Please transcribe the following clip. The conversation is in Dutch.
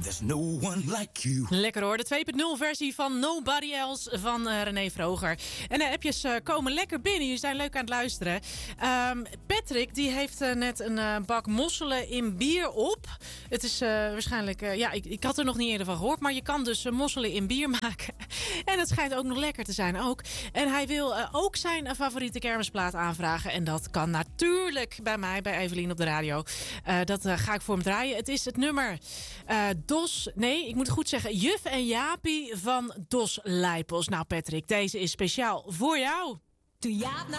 there's no one like you. Lekker hoor, de 2.0 versie van Nobody Else van René Vroger. En de appjes komen lekker binnen, jullie zijn leuk aan het luisteren. Patrick die heeft net een bak mosselen in bier op. Het is waarschijnlijk, ik had er nog niet eerder van gehoord, maar je kan dus mosselen in bier maken. En het schijnt ook nog lekker te zijn ook. En hij wil ook zijn favoriete kermisplaat aanvragen. En dat kan natuurlijk bij mij, bij Evelien op de radio. Dat ga ik voor hem draaien. Het is het nummer ik moet het goed zeggen. Juf en Jaapie van Dos Lijpels. Nou Patrick, deze is speciaal voor jou. Toen Jaap